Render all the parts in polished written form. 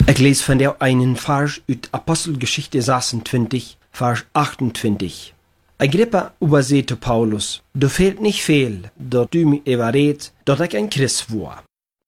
Ik lees van jou einen Vers uit Apostelgeschichte 26, Vers 28. Agrippa übersehte Paulus, du fehlt nicht viel, dat du mir überredt, dat ich ein Christ war.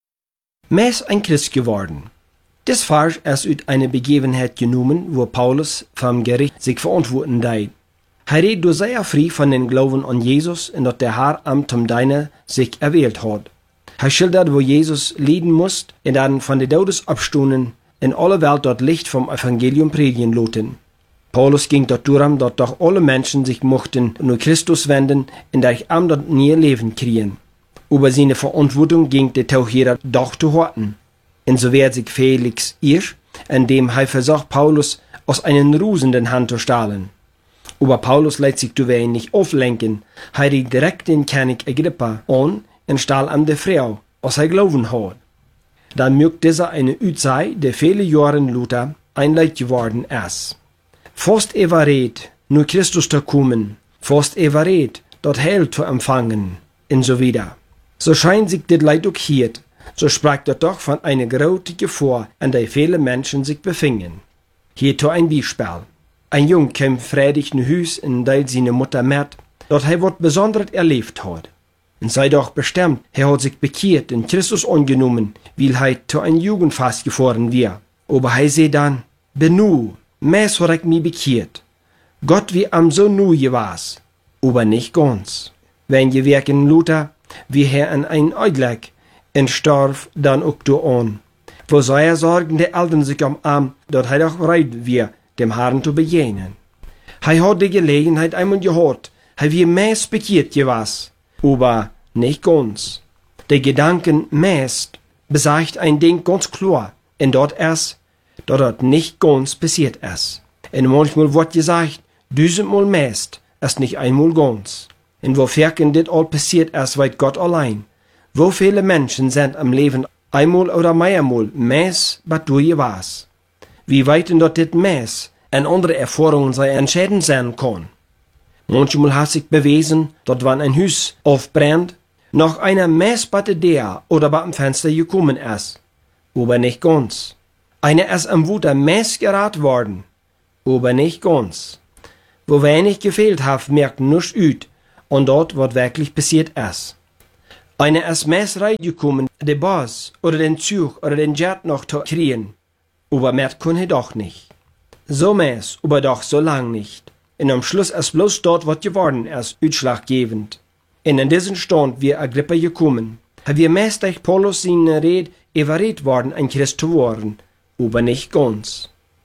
Meist ein Christ geworden. Das Vers ist uit eine Begebenheit genommen, wo Paulus vom Gericht sich verantworten deed. Hij redt door sehr frei von den Glauben an Jesus und dat der Herr am zum Deine sich erwählt hat. Hij schildert, wo Jesus leiden musste und dann von den Todesabstunden in alle Welt dort Licht vom Evangelium predigen loten. Paulus ging dort darum, dass doch alle Menschen sich mochten nur Christus wenden und durch ihm dort nie Leben kriegen. Über seine Verantwortung ging der Taucherer doch zu horten. Und so wird sich Felix irsch, indem er versucht, Paulus aus einer rusenden Hand zu stahlen. Aber Paulus lässt sich zuweilen nicht auflenken. Er rief direkt den König Agrippa an und stahl ihm die Frau, was er glauben hat. Dann mögt dieser eine Utzei, der viele Jahre Luther ein Leid geworden ist. Fast verrät, nur Christus zu kommen, fast verrät, dort Heil zu empfangen, und so wieder. So scheint sich das Leid auch hier, so sprach er doch von einer großen Gefahr, an der viele Menschen sich befinden. Hierzu ein Beispiel. Ein Jung kam freudig in Hus und teilt seine Mutter mit, dort er was Besonderes erlebt hat. Und sei doch bestimmt, er hat sich bekehrt und Christus angenommen, weil er zu ein Jugendfest gefahren wird. Aber er sagt dann, benu, meist hat ich mich bekehrt. Gott wie am so nu was, aber nicht ganz. Wenn je wirken Luther, wie er an ein Augenblick und starb dann auch du an. Wo soll er sorgen, der Eltern sich am Arm, dort er doch bereit wir, dem Herrn zu begegnen. Er hat die Gelegenheit einmal gehört, er wie meist bekehrt was, aber nicht ganz. Der Gedanken meist besagt ein Ding ganz klar, und dort erst, dort nicht ganz passiert ist. Und manchmal wird gesagt, 1000-mal meist ist nicht einmal ganz. Und wofern das all passiert ist, weiß Gott allein. Wo viele Menschen sind am Leben einmal oder mehrmal meist, was du was. Wie weit denn dort das meist und andere Erfahrungen sei entscheidend sein kann. Manchmal hat sich bewiesen, dort wann ein Haus aufbrennt, noch einer Messbatte der oder beim Fenster gekommen ist. Aber nicht ganz. Einer ist am Wuter Mess gerat worden. Aber nicht ganz. Wo wenig gefehlt hat, merkt nichts üt, und dort, was wirklich passiert ist. Einer ist Mess reingekommen, den Boss oder den Zug oder den Jet noch zu kriegen. Aber merkt kann er doch nicht. So Mess, aber doch so lang nicht. Und am Schluss ist bloß dort, was geworden ist, utschlaggebend. Und in diesen Stand wie Agrippa gekommen, hat wir meist durch Paulus seine Rede überredet worden, ein Christ zu werden, aber nicht ganz.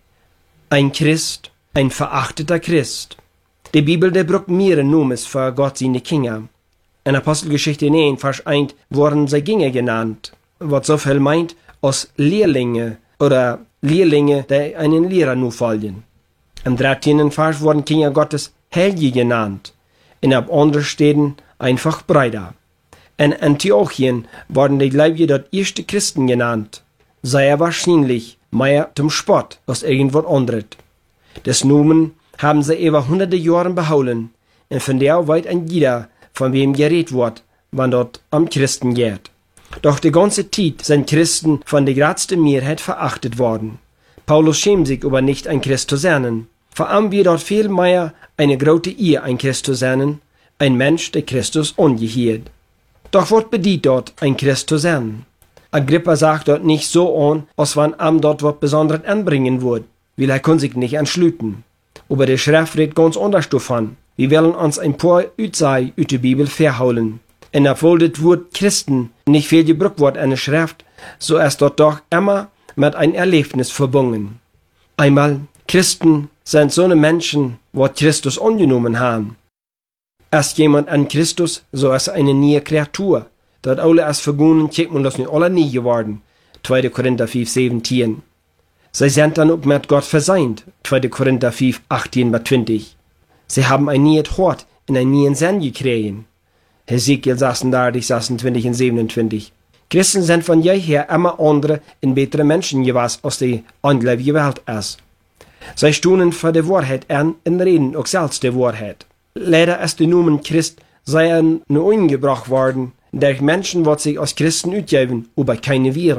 Ein Christ, ein verachteter Christ. Die Bibel, der brucht mehrere Nomes für Gott seine Kinder. In Apostelgeschichte 9, Vers 1 wurden sie Kinder genannt, was so viel meint, als Lehrlinge oder Lehrlinge, die einen Lehrer nur folgen. Im 13. Vers wurden Kinder Gottes Helge genannt, in ab anderen Städten einfach Brüder. In Antiochien wurden die Gläubigen dort erste Christen genannt, sehr wahrscheinlich mehr zum Spott als irgendwas anderes. Das Nomen haben sie über hunderte Jahre behalten, und von der weit ein jeder, von wem geredet wird, wann dort am Christen geht. Doch die ganze Zeit sind Christen von der größten Mehrheit verachtet worden. Paulus schämt sich aber nicht, ein Christ zu sein. Vor allem wird dort viel mehr eine große Ehe, ein Christ zu sein, ein Mensch, der Christus angehielt. Doch was bedeutet dort, ein Christ zu sein? Agrippa sagt dort nicht so an, als wenn ihm dort was Besonderes anbringen würde, weil er kann sich nicht anschließen. Aber der Schrift redet ganz anders davon. Wir wollen uns ein paar Utzei aus der Bibel verholen. Und obwohl das Wort Christen nicht viel gebraucht wird in der Schrift, so ist dort doch immer mit einem Erlebnis verbunden. Einmal, Christen sind so eine Menschen, die Christus angenommen haben. Ist jemand an Christus, so ist er eine neue Kreatur. Dort alle ist vergangen, checkt man das nicht alle nie geworden. 2. Korinther 5, 17. Sie sind dann auch mit Gott verseint. 2. Korinther 5, 18-20. Sie haben ein neues Hort in einen neuen Sinn gekriegt. Hesekiel 36, 26 und 27. Christen sind von jeher immer andere und bessere Menschen gewesen, als die ungläubige Welt ist. Sie stoßen für die Wahrheit an und reden auch selbst die Wahrheit. Leider ist der Nomen Christ nur umgebracht worden, durch Menschen, die sich als Christen ausgeben, aber keine Viren.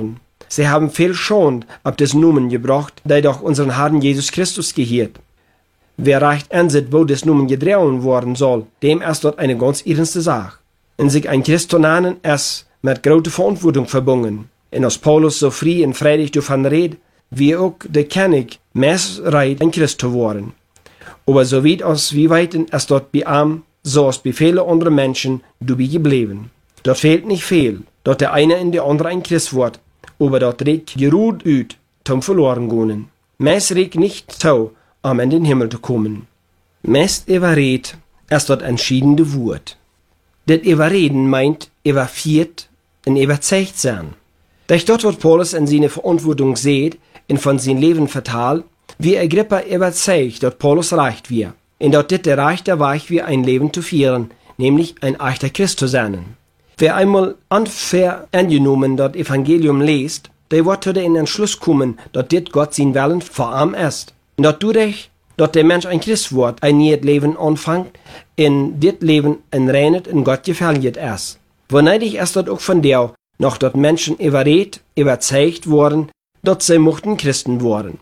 Sie haben viel Schond ab des Numen gebracht, der doch unseren Herrn Jesus Christus gehört. Wer recht ansieht, wo des Numen gedreht worden soll, dem ist dort eine ganz ernste Sache. Und sich ein Christ zu nennen, ist mit großer Verantwortung verbunden. Und als Paulus so frei und freudig davon redet, wie auch der König meist reit, ein Christ zu werden. Aber so wie weit ist dort bei ihm, so ist bei vielen anderen Menschen dabei geblieben. Dort fehlt nicht viel, dort der eine in der andere ein Christ wird, aber dort regt geruht ut, zum verloren gehen. Meist regt nicht so, um in den Himmel zu kommen. Meist überredet ist dort entschiedene Wort. Das Überreden meint überführt und überzeugt sein. Durch dort wird Paulus in seine Verantwortung sieht und von seinem Leben vertalt, wie Agrippa überzeugt, dass Paulus reicht wir. Und dort dit der reichte Weg wie ein Leben zu führen, nämlich ein echter Christ zu sein. Wer einmal unfair angenommen das Evangelium liest, der wird zu den Entschluss kommen, dass dit Gott sein Willen vor ihm ist. Und dadurch, dass der Mensch ein Christ wird, ein neues Leben anfängt, in dit Leben ein reines und Gott gefällig ist. Woneidig ist das auch von der, noch dort Menschen überzeugt worden, dass sie mochten Christen worden.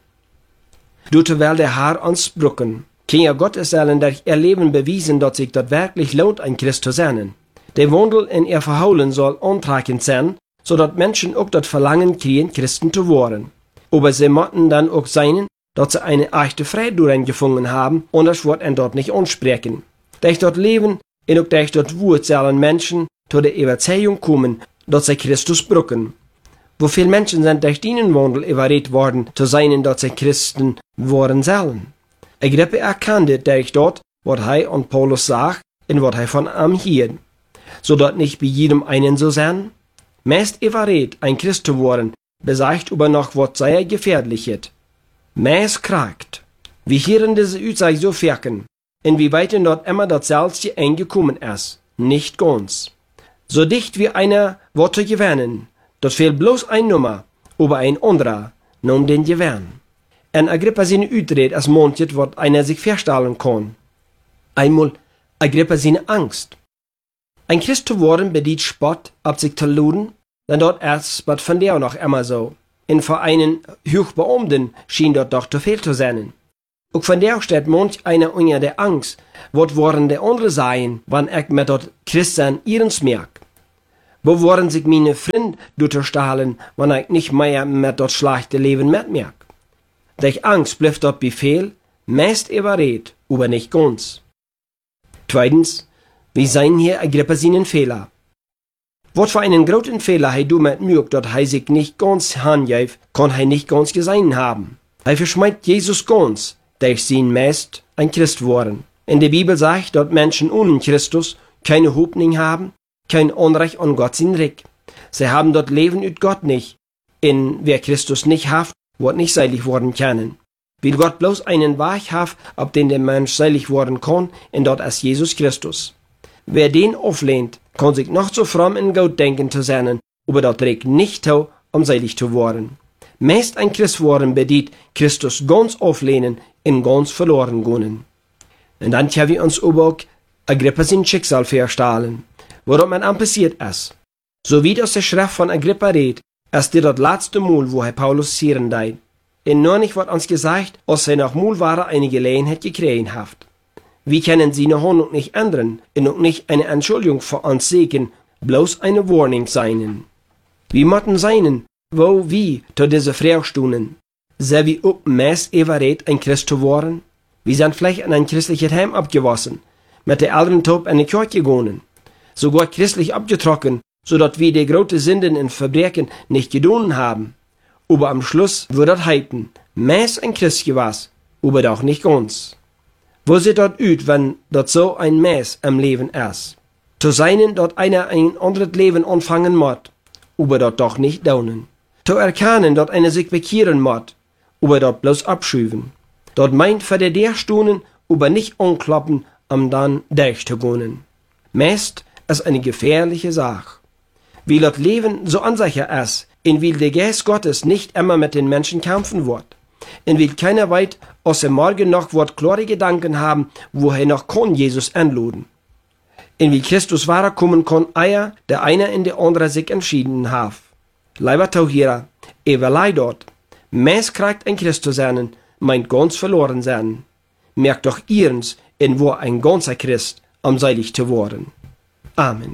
Dort will der Herr uns brücken. Kinder Gottes sollen durch ihr Leben bewiesen, dass sich dort wirklich lohnt, ein Christ zu sein. Der Wandel in ihr Verhalten soll antragend sein, so dass Menschen auch das Verlangen kriegen, Christen zu werden. Aber sie müssen dann auch sein, dass sie eine echte Freude darin gefunden haben, und das wird ihnen dort nicht ansprechen. Durch dort Leben und auch durch dort Wut sollen Menschen zu der Überzeugung kommen, dass sie Christus brücken. Wo viele Menschen sind durch diesen Wandel überredet worden, zu sein, dass sie Christen worden sollen. Agrippa erkannte durch dort, was er und Paulus sagt, und was er von ihm hielt. So dort nicht bei jedem einen so sein. Meist überredet, ein Christ zu werden, besagt aber noch, was sehr gefährlich ist. Meist kragt. Wir hören diese Aussage so wirken, inwieweit dort immer das Selbst eingekommen ist. Nicht ganz. So dicht wie einer wird zu gewinnen, dort fehlt bloß ein Nummer, aber ein anderer, nun den Gewinn. En Agrippa seine Utred als manches, was einer sich vorstellen kann. Einmal Agrippa seine Angst. Ein Christ zu werden bedient Spott, ab sich zu luden, dann dort erst, was von der noch immer so. Und für einen Hochbeamten schien dort doch zu viel zu sein. Auch von der steht manch einer unter der Angst, was wollen der andere sein, wann ich mit dort Christen ihrens merk. Wo wollen sich meine Freunde durchstahlen, wenn ich nicht mehr mit dort schlechte Leben mitmerk. Durch Angst bleibt dort Befehl, meist überredet, aber nicht ganz. Zweitens, wir sehen hier Agrippa seinen Fehler. Was für einen großen Fehler er damit mögt, dass er sich nicht ganz handgab, kann er nicht ganz gesehen haben. Er verschmeint Jesus ganz, durch sein meist ein Christ worden. In der Bibel sagt, dass Menschen ohne Christus keine Hoffnung haben, kein Anrecht an Gott sein Recht. Sie haben dort Leben mit Gott nicht. In wer Christus nicht hat, wird nicht selig worden können. Weil Gott bloß einen Weg hat, ab den der Mensch selig worden kann, und dort ist Jesus Christus. Wer den auflehnt, kann sich noch so fromm in Gott denken zu sein, aber dort trägt nicht zu, um selig zu werden. Meist ein Christ worden bedient Christus ganz auflehnen und ganz verloren gehen. Und dann haben wir uns auch Agrippa sein Schicksal vorstellen, worum man am passiert ist. So wie aus der Schrift von Agrippa redet, ist das letzte Mal, wo Paulus sieren deit. Und nur nicht wird uns gesagt, als noch mal war eine Gelegenheit gekriegt hat. Wir können seine Handlung nicht ändern und auch nicht eine Entschuldigung für uns sehen, bloß eine Warnung sein. Wir müssen sein, wo wir zu dieser Frau stunden. Sei wir auch meist überredet, ein Christ zu werden? Wir sind vielleicht in ein christliches Heim abgewassen, mit der älteren Top in die Kirche gegangen, sogar christlich abgetrocken, so dass wir die großen Sünden und Verbrechen nicht getan haben. Aber am Schluss wird das heiten, meist ein Christ gewesen, aber doch nicht ganz. Wo sieht dort aus, wenn dort so ein Mess im Leben ist? Zu sein, dort einer ein anderes Leben anfangen muss, aber dort doch nicht daunen. Zu erkennen, dort einer sich bekehren muss, aber dort bloß abschüven. Dort meint für der Stunden, aber nicht anklappen, um dann durchzugehen. Meist ist eine gefährliche Sache. Wie das Leben so unsicher ist, in wie der Geist Gottes nicht immer mit den Menschen kämpfen wird. In wie keiner weit aus dem Morgen noch wird klare Gedanken haben, woher noch kann Jesus anluden. In wie Christus wiederkommen kann, der eine in der andere sich entschieden hat. Lieber Tauhierer, Evelei dort. Meist kriegt ein Christ zu sein, meint ganz verloren sein. Merkt doch ihrens, in wo ein ganzer Christ am seilig zu worden. Amen.